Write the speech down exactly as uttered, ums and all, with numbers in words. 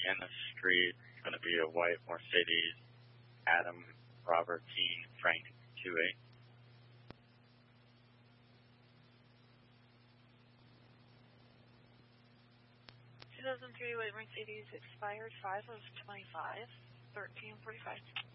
in the street. It's going to be a white Mercedes, Adam Robert Dean Frank two eight. two thousand three white Mercedes, expired five of twenty-five, thirteen forty-five.